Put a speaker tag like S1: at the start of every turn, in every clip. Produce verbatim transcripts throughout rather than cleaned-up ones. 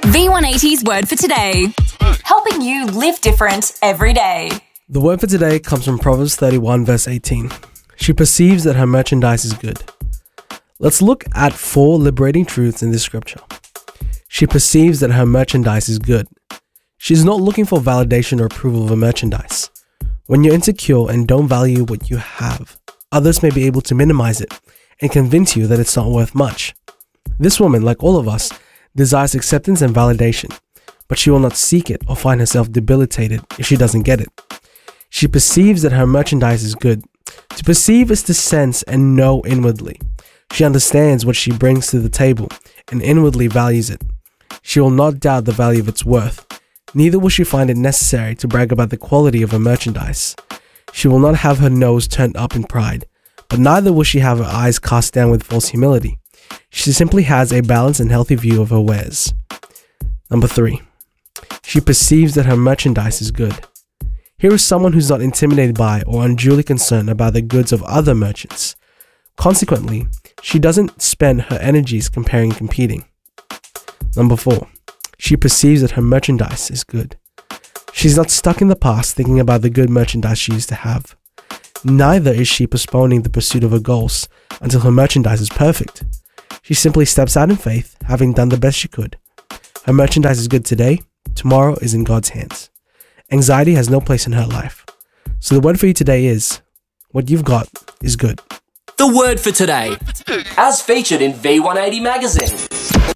S1: V one eighty's word for today. Helping you live different every day.
S2: The word for today comes from Proverbs thirty-one verse eighteen. She perceives that her merchandise is good. Let's look at four liberating truths in this scripture. She perceives that her merchandise is good. She's not looking for validation or approval of her merchandise. When you're insecure and don't value what you have, others may be able to minimize it and convince you that it's not worth much. This woman, like all of us, desires acceptance and validation, but she will not seek it or find herself debilitated if she doesn't get it. She perceives that her merchandise is good. To perceive is to sense and know inwardly. She understands what she brings to the table and inwardly values it. She will not doubt the value of its worth. Neither will she find it necessary to brag about the quality of her merchandise. She will not have her nose turned up in pride, but neither will she have her eyes cast down with false humility. She simply has a balanced and healthy view of her wares. Number three. She perceives that her merchandise is good. Here is someone who's not intimidated by or unduly concerned about the goods of other merchants. Consequently, she doesn't spend her energies comparing and competing. Number four. She perceives that her merchandise is good. She's not stuck in the past thinking about the good merchandise she used to have. Neither is she postponing the pursuit of her goals until her merchandise is perfect. She simply steps out in faith, having done the best she could. Her merchandise is good today, tomorrow is in God's hands. Anxiety has no place in her life. So the word for you today is, what you've got is good.
S3: The word for today, as featured in V one eighty magazine.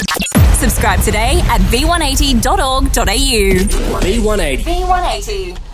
S1: Subscribe today at v one eighty dot org dot a u.
S3: V one eighty.
S1: V one eighty.